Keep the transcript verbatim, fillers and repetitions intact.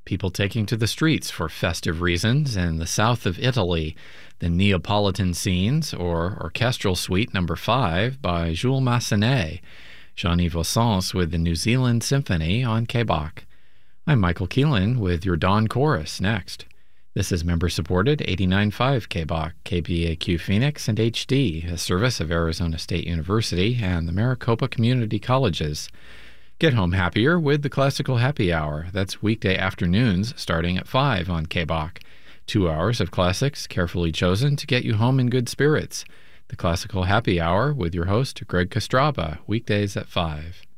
People taking to the streets for festive reasons in the south of Italy. The Neapolitan Scenes, or Orchestral Suite Number five by Jules Massenet. Jean-Yves Ossens with the New Zealand Symphony on K B A C. I'm Michael Keelan with your Dawn Chorus next. This is member-supported eighty-nine point five K B A C, K B A Q Phoenix, and H D, a service of Arizona State University and the Maricopa Community Colleges. Get home happier with the Classical Happy Hour. That's weekday afternoons starting at five on K B A C. Two hours of classics carefully chosen to get you home in good spirits. The Classical Happy Hour with your host, Greg Kostraba, weekdays at five.